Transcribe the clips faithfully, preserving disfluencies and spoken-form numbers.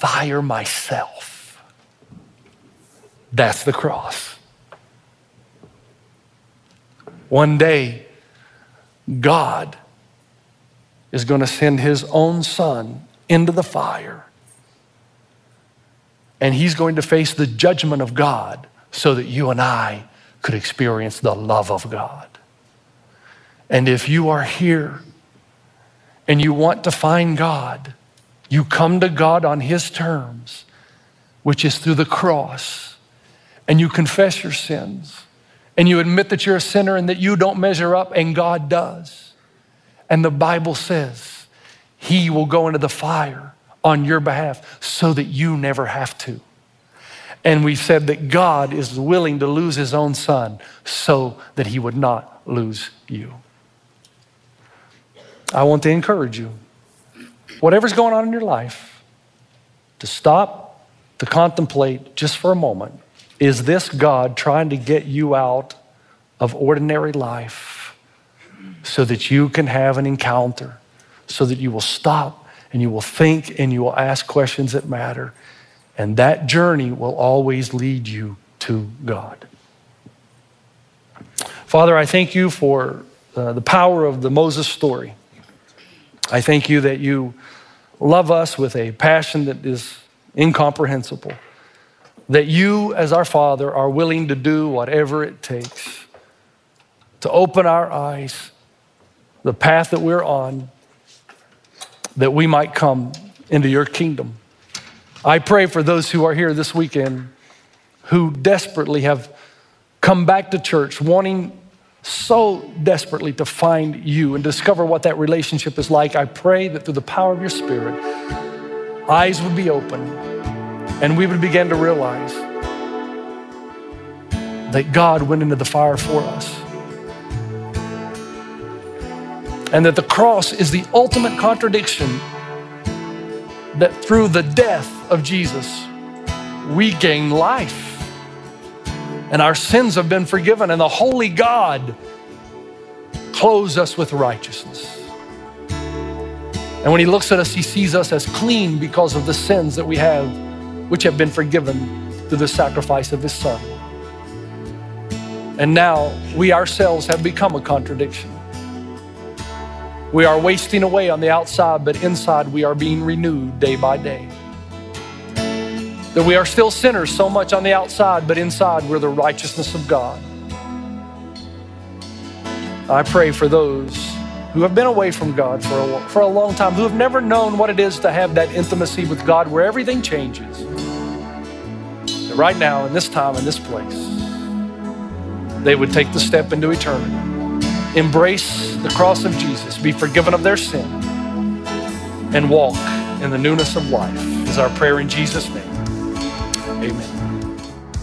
fire myself. That's the cross. One day, God is going to send his own son into the fire. And he's going to face the judgment of God so that you and I could experience the love of God. And if you are here and you want to find God, you come to God on his terms, which is through the cross, and you confess your sins, and you admit that you're a sinner and that you don't measure up, and God does. And the Bible says he will go into the fire on your behalf so that you never have to. And we said that God is willing to lose his own son so that he would not lose you. I want to encourage you, whatever's going on in your life, to stop, to contemplate just for a moment. Is this God trying to get you out of ordinary life so that you can have an encounter, so that you will stop and you will think and you will ask questions that matter? And that journey will always lead you to God. Father, I thank you for uh, the power of the Moses story. I thank you that you love us with a passion that is incomprehensible, that you as our Father are willing to do whatever it takes to open our eyes, the path that we're on, that we might come into your kingdom. I pray for those who are here this weekend who desperately have come back to church, wanting so desperately to find you and discover what that relationship is like. I pray that through the power of your Spirit, eyes would be open and we would begin to realize that God went into the fire for us. And that the cross is the ultimate contradiction, that through the death of Jesus, we gain life. And our sins have been forgiven, and the holy God clothes us with righteousness. And when he looks at us, he sees us as clean because of the sins that we have, which have been forgiven through the sacrifice of his Son. And now we ourselves have become a contradiction. We are wasting away on the outside, but inside we are being renewed day by day. That we are still sinners so much on the outside, but inside we're the righteousness of God. I pray for those who have been away from God for a, for a long time, who have never known what it is to have that intimacy with God where everything changes. That right now, in this time, in this place, they would take the step into eternity, embrace the cross of Jesus, be forgiven of their sin, and walk in the newness of life is our prayer in Jesus' name. Amen.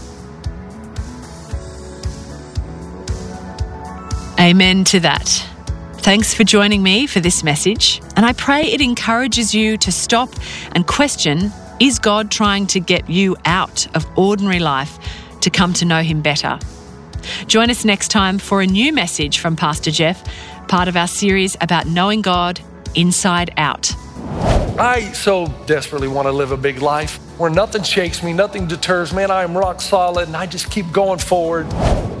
Amen to that. Thanks for joining me for this message, and I pray it encourages you to stop and question, is God trying to get you out of ordinary life to come to know him better? Join us next time for a new message from Pastor Jeff, part of our series about knowing God inside out. I so desperately want to live a big life where nothing shakes me, nothing deters me, and I am rock solid and I just keep going forward.